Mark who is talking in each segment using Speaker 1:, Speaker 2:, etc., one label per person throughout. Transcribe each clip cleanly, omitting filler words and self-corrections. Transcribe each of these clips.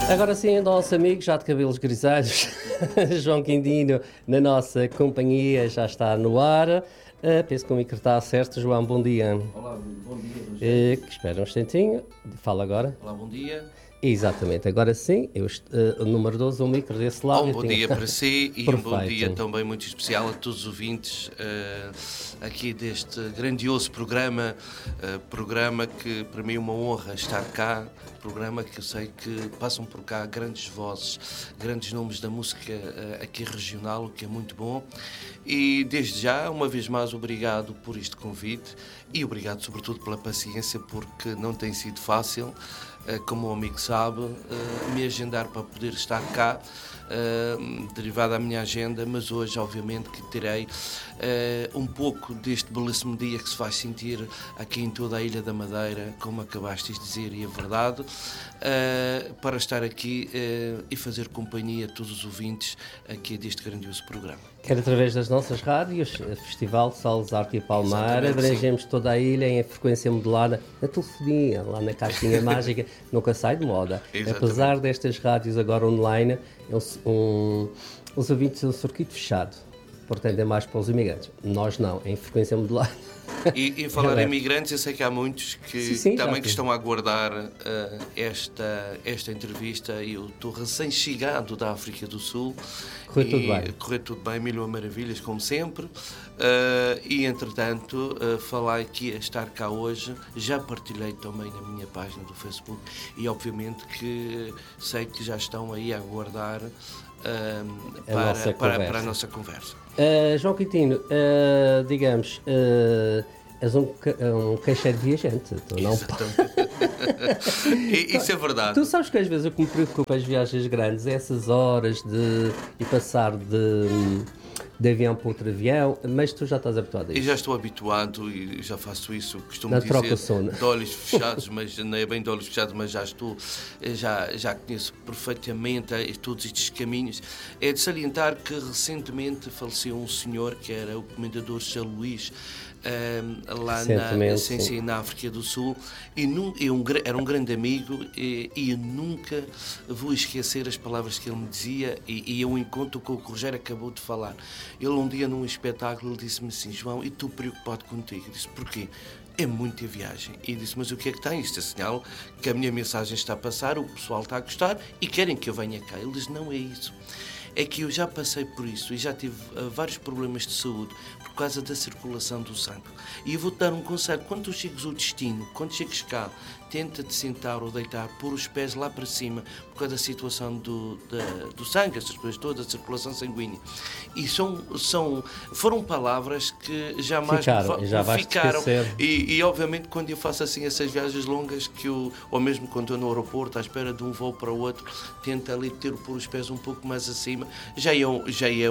Speaker 1: Agora sim, nosso amigo já de cabelos grisalhos, João Quintino, na nossa companhia, já está no ar. Penso que o micro está certo. João, bom dia.
Speaker 2: Olá, bom dia, Rogério.
Speaker 1: Espera um instantinho, fala agora.
Speaker 2: Olá, bom dia.
Speaker 1: Exatamente, agora sim, o número 12, o micro desse lado.
Speaker 2: Um bom dia para si e
Speaker 1: Perfeito.
Speaker 2: Um bom dia também muito especial a todos os ouvintes aqui deste grandioso programa, programa que para mim é uma honra estar cá, programa que eu sei que passam por cá grandes vozes, grandes nomes da música aqui regional, o que é muito bom. E desde já, uma vez mais, obrigado por este convite e obrigado sobretudo pela paciência, porque não tem sido fácil, como o amigo sabe, me agendar para poder estar cá, derivado da minha agenda, mas hoje obviamente que terei um pouco deste belíssimo dia que se vai sentir aqui em toda a Ilha da Madeira, como acabaste de dizer, e é verdade, para estar aqui e fazer companhia a todos os ouvintes aqui deste grandioso programa.
Speaker 1: Quer através das nossas rádios, Festival Salles Arte e Palmar, abrangemos toda a ilha em frequência modulada, na telefonia, lá na caixinha mágica, nunca sai de moda.
Speaker 2: Exatamente.
Speaker 1: Apesar destas rádios agora online, os ouvintes são um circuito fechado, portanto é mais para os imigrantes. Nós não, em frequência modulada.
Speaker 2: E falar em imigrantes, eu sei que há muitos que
Speaker 1: sim,
Speaker 2: também que estão a aguardar esta entrevista. Eu estou recém-chegado da África do Sul.
Speaker 1: Correu tudo bem.
Speaker 2: Correu tudo bem, mil maravilhas, como sempre. E, entretanto, falar aqui, estar cá hoje, já partilhei também na minha página do Facebook e, obviamente, que sei que já estão aí a aguardar para a nossa conversa.
Speaker 1: João Quintino, digamos, és um queixeiro viajante. Tu não...
Speaker 2: Isso é verdade.
Speaker 1: Tu sabes que às vezes o que me preocupa as viagens grandes é essas horas de passar de avião para outro avião, mas tu já estás habituado a isso.
Speaker 2: Eu já estou habituado e já faço isso, costumo
Speaker 1: Não
Speaker 2: dizer, de olhos fechados, mas não é bem de olhos fechados, mas já conheço perfeitamente todos estes caminhos. É de salientar que recentemente faleceu um senhor que era o comendador São Luís, lá na África do Sul, e era um grande amigo e eu nunca vou esquecer as palavras que ele me dizia e eu encontro com o que o Rogério acabou de falar. Ele um dia num espetáculo disse-me assim: João, e estou preocupado contigo. Eu disse: porquê? É muita viagem. E disse: mas o que é que tem? Isto é sinal que a minha mensagem está a passar, o pessoal está a gostar e querem que eu venha cá. Ele disse: não é isso. É que eu já passei por isso e já tive vários problemas de saúde por causa da circulação do sangue. E eu vou-te dar um conselho: quando tu chegas ao destino, quando chegas cá, tenta-te sentar ou deitar, pôr os pés lá para cima, por causa da situação do sangue, essas coisas todas, a circulação sanguínea. E foram palavras que jamais ficaram. E obviamente quando eu faço assim essas viagens longas, ou mesmo quando estou no aeroporto à espera de um voo para o outro, tento ali pôr os pés um pouco mais acima, já é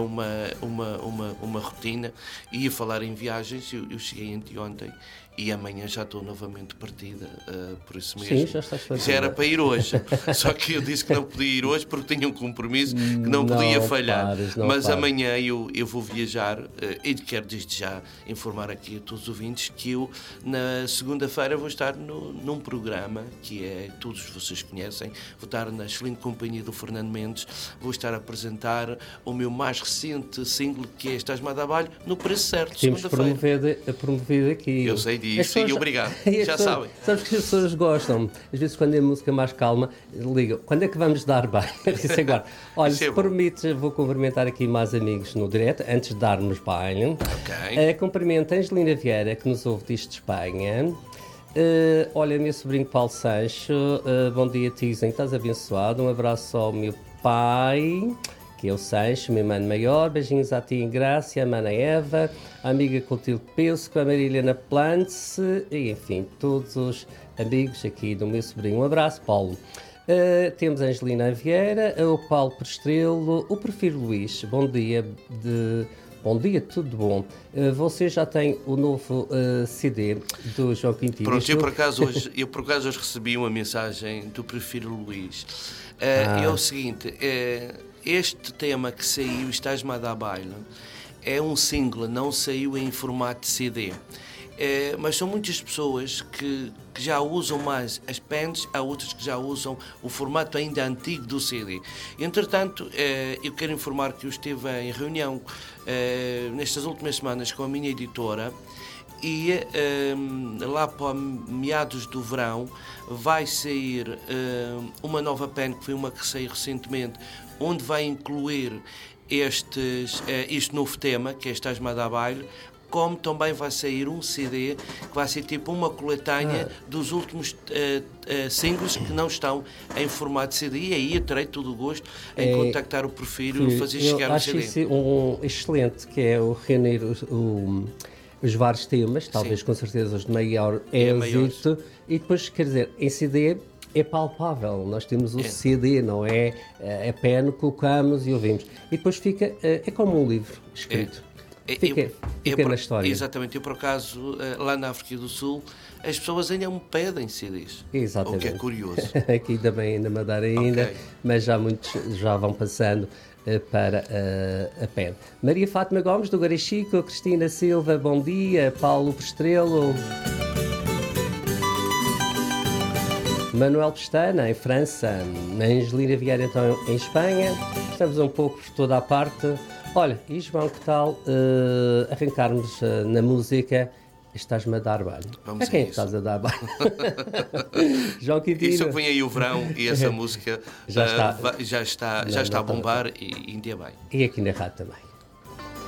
Speaker 2: uma rotina. E a falar em viagens, eu cheguei anteontem e amanhã já estou novamente partida, por isso mesmo.
Speaker 1: Sim, já estás partida.
Speaker 2: Já era para ir hoje, só que eu disse que não podia ir hoje porque tinha um compromisso que não podia falhar. Mas amanhã eu vou viajar e quero desde já informar aqui a todos os ouvintes que eu na segunda-feira vou estar num programa que todos vocês conhecem, vou estar na excelente companhia do Fernando Mendes, vou estar a apresentar o meu mais recente single, que é Estás-me a dar Balho, no preço certo,
Speaker 1: temos
Speaker 2: segunda-feira.
Speaker 1: promover aqui.
Speaker 2: Eu sei disso e obrigado, já sabem.
Speaker 1: Sabes que as pessoas gostam, às vezes quando é música mais calma, ligam: quando é que vamos dar bem? Disse agora: olha, se permites, vou cumprimentar aqui mais amigos no direto, antes de darmos bem.
Speaker 2: Ok.
Speaker 1: Cumprimento a Angelina Vieira, que nos ouve disto de Espanha. Olha, meu sobrinho Paulo Sancho, bom dia, Tizen, estás abençoado. Um abraço ao meu pai, que é o Sancho, meu mano maior. Beijinhos a ti, Ingrácia, a mana Eva, a amiga Clotilde Pesco, a Marília Plantse, e enfim, todos os amigos aqui do meu sobrinho. Um abraço, Paulo. Temos a Angelina Vieira, o Paulo Prestrelo, o Prefiro Luís. Bom dia, tudo bom. Você já tem o novo CD do João Quintino?
Speaker 2: Pronto, eu por acaso hoje recebi uma mensagem do Prefiro Luís. É o seguinte: este tema que saiu, Estás-me a dar baile, é um single, não saiu em formato de CD. Mas são muitas pessoas que já usam mais as pens, há outras que já usam o formato ainda antigo do CD. Entretanto, eu quero informar que eu estive em reunião nestas últimas semanas com a minha editora e lá para meados do verão vai sair uma nova pen, que foi uma que saiu recentemente, onde vai incluir este novo tema, que é Estás a dar baile, como também vai sair um CD que vai ser tipo uma coletânea dos últimos singles que não estão em formato CD, e aí eu terei todo o gosto em contactar o Porfírio e fazer chegar o CD.
Speaker 1: Eu acho isso excelente, que é o reunir os vários temas, talvez com certeza os de maior êxito, e depois, quer dizer, em CD é palpável, nós temos o CD, não é a pen, colocamos e ouvimos, e depois fica, é como um livro escrito. Fica na história.
Speaker 2: Exatamente, eu por acaso, lá na África do Sul, as pessoas ainda me pedem CDs.
Speaker 1: Exatamente.
Speaker 2: O que é curioso.
Speaker 1: Aqui também na Madeira ainda, mas já muitos já vão passando para a pen. Maria Fátima Gomes, do Garichico, Cristina Silva, bom dia, Paulo Pestrelo, Manuel Pestana, em França, Angelina Vieira, então, em Espanha. Estamos um pouco por toda a parte. Olha, e João, que tal arrancarmos na música Estás-me a dar banho?
Speaker 2: Vamos
Speaker 1: a quem
Speaker 2: isso.
Speaker 1: Estás a dar banho? João Quintino.
Speaker 2: Isso vem aí o verão e essa música já está a bombar e ainda bem.
Speaker 1: E aqui na rádio também.